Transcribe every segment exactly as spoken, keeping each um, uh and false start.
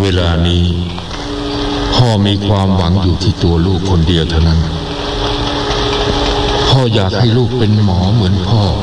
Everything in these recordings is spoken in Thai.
เวลานี้พ่อมีความหวังอยู่ที่ตัวลูกคนเดียวเท่านั้นพ่ออยากให้ลูกเป็นหมอเหมือนพ่อ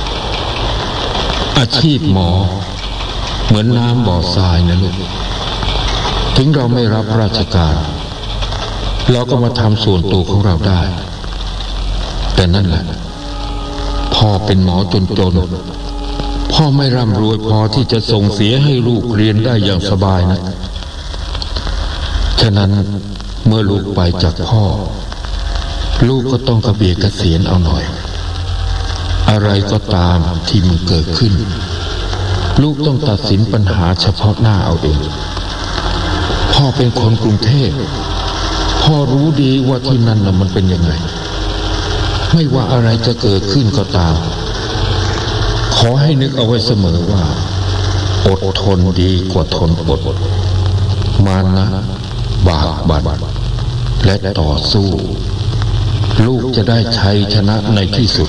อาชีพหมอเหมือนน้ำบ่อทรายนะลูกถึงเราไม่รับราชการเราก็มาทำส่วนตัวของเราได้แต่นั่นแหละพ่อเป็นหมอจนจนพ่อไม่ร่ำรวยพอที่จะส่งเสียให้ลูกเรียนได้อย่างสบายนะฉะนั้นเมื่อลูกไปจากพ่อลูกก็ต้องกระเบียดเกษียณเอาหน่อยอะไรก็ตามที่มันเกิดขึ้นลูกต้องตัดสินปัญหาเฉพาะหน้าเอาเองพ่อเป็นคนกรุงเทพพ่อรู้ดีว่าที่นั่นน่ะมันเป็นยังไงไม่ว่าอะไรจะเกิดขึ้นก็ตามขอให้นึกเอาไว้เสมอว่าอดทนดีกว่าทนอดมานะบากบั่นและต่อสู้ลูกจะได้ชัยชนะในที่สุด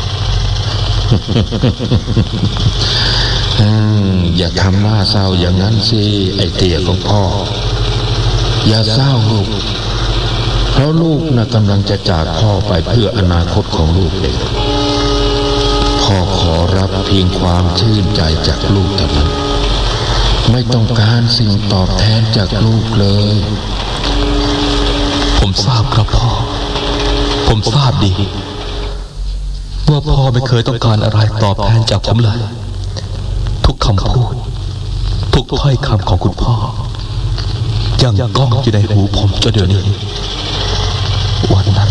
อย่าทำหน้าเศร้าอย่างนั้นสิไอ้เตี่ยของพ่ออย่าเศร้าลูกเพราะลูกน่ะกำลังจะจากพ่อไปเพื่ออนาคตของลูกเองพ่อขอรับเพียงความชื่นใจจากลูกเท่านั้นไม่ต้องการสิ่งตอบแทนจากลูกเลยผมทราบครับพ่อผมทราบดีว่าพ่อไม่เคยต้องการอะไรตอบแทนจากผมเลยทุกคำพูดทุกถ้อยคำของคุณพ่อยังก้องอยู่ในหูผมจนเดี๋ยวนี้วันนั้น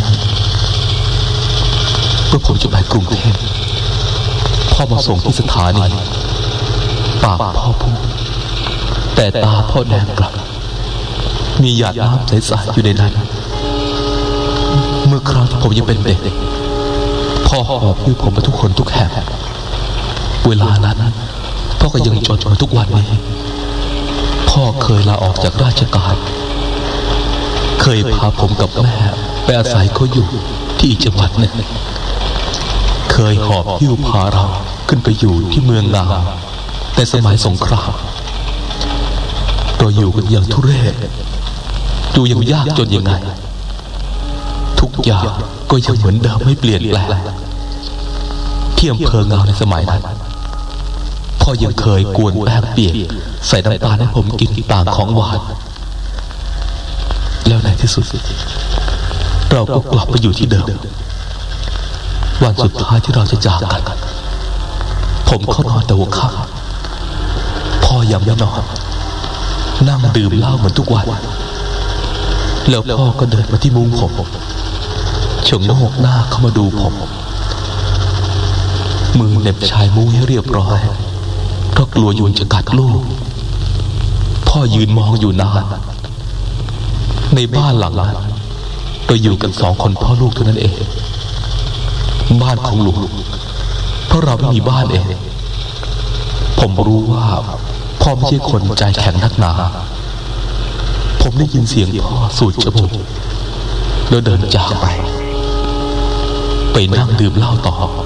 เมื่อผมจะไปกรุงเทพพ่อมาส่งที่สถานีปากพ่อพูดแต่ตาพ่อแดงกลับมีหยาดน้ำใสๆอยู่ในนั้นเมื่อคราวที่ผมยังเป็นเด็กพ่อหอบหิ้วผมไปทุกคนทุกแห่งเวลานั้นพ่อก็ยังจนมาทุกวันนี้พ่อเคยลาออกจากราชการเคยพาผมกับแม่ไปอาศัยเขาอยู่ที่จังหวัดหนึ่งเคยหอบหิ้วพาเราขึ้นไปอยู่ที่เมืองงามในสมัยสงครามเราอยู่กันอย่างทุเรศอยู่อย่างยากจนยังไงทุกอย่างก็ยังเหมือนเดิมไม่เปลี่ยนแปลงที่อำเภองาวในสมัยนั้นพ่อยังเคยกวนแป้งเปียกใส่น้ำตาลให้ผมกินต่างของหวานแล้วในที่สุดเราก็กลับไปอยู่ที่เดิมวันสุดท้ายที่เราจะจากกันผมเข้านอนแต่หัวค่ำพ่อยังไม่นอนนั่งดื่มเหล้าเหมือนทุกวันแล้วพ่อก็เดินมาที่มุ้งผมเฉงโงกหน้าเข้ามาดูผมมือเหน็บชายมุ้งให้เรียบร้อยเพราะกลัวยุงจะกัดลูกพ่อยืนมองอยู่นานในบ้านหลังนั้นเราอยู่กันสองคนพ่อลูกเท่านั้นเองบ้านของลูกเพราะเราไม่มีบ้านเองผมรู้ว่าพ่อไม่ใช่คนใจแข็งนักหนาผมได้ยินเสียงพ่อสูดจมูกแล้วเดินจากไปไปนั่งดื่มเหล้าต่อ